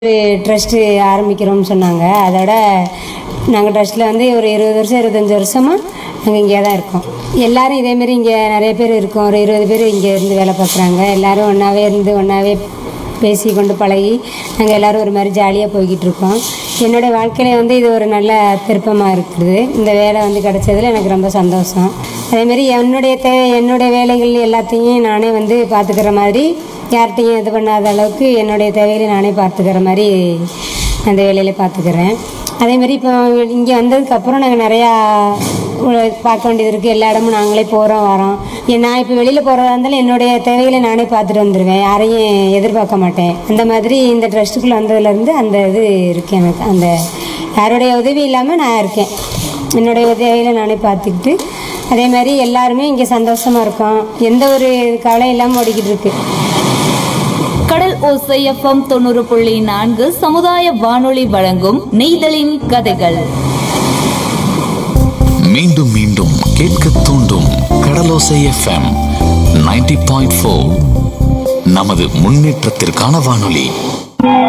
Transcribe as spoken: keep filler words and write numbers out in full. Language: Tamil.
ஒரு ட்ரஸ்ட்டு ஆரம்பிக்கிறோம்னு சொன்னாங்க. அதோட நாங்கள் ட்ரஸ்ட்டில் வந்து ஒரு இருபது வருஷம் இருபத்தஞ்சி வருஷமாக நாங்கள் இங்கே தான் இருக்கோம். எல்லோரும் இதேமாரி இங்கே நிறைய பேர் இருக்கோம். ஒரு இருபது பேர் இங்கே இருந்து வேலை பார்க்குறாங்க. எல்லோரும் ஒன்றாவே இருந்து ஒன்றாவே பேசி கொண்டு பழகி நாங்கள் எல்லோரும் ஒரு மாதிரி ஜாலியாக போய்கிட்டு இருக்கோம். என்னோடய வாழ்க்கையில் வந்து இது ஒரு நல்ல திருப்பமாக இருக்குது. இந்த வேலை வந்து கிடச்சதில் எனக்கு ரொம்ப சந்தோஷம். அதேமாரி என்னுடைய தேவை என்னுடைய வேலைகள் எல்லாத்தையும் நானே வந்து பார்த்துக்கிற மாதிரி, யார்கிட்டையும் இது பண்ணாத அளவுக்கு என்னுடைய தேவைகளை நானே பார்த்துக்கிற மாதிரி அந்த வேலையில் பார்த்துக்கிறேன். அதேமாதிரி இப்போ இங்கே வந்ததுக்கப்புறம் நாங்கள் நிறையா பார்க்க வேண்டியது இருக்குது. எல்லா இடமும் நாங்களே போகிறோம் வரோம். நான் இப்போ வெளியில் போகிறதா இருந்தாலும் என்னுடைய தேவைகளை நானே பார்த்துட்டு வந்துடுவேன். யாரையும் எதிர்பார்க்க மாட்டேன். அந்த மாதிரி இந்த ட்ரஸ்ட்டுக்குள்ளே வந்ததுலேருந்து அந்த இது இருக்குது எனக்கு. அந்த யாருடைய உதவி இல்லாமல் நான் இருக்கேன். என்னுடைய தேவைகளை நானே பார்த்துக்கிட்டு அதே மாதிரி எல்லாருமே இங்கே சந்தோஷமாக இருக்கோம். எந்த ஒரு கவலையும் இல்லாமல் ஓடிக்கிட்டு இருக்கு. கடல் ஓசை எஃப்எம் தொண்ணூறு புள்ளி நான்கு சமுதாய வானொலி வழங்கும் நெய்தலின் கதைகள். மீண்டும் மீண்டும் கேட்க தூண்டும் கடலோசை எஃப்எம் நைன்டி பாயிண்ட் ஃபோர் நமது முன்னேற்றத்திற்கான வானொலி.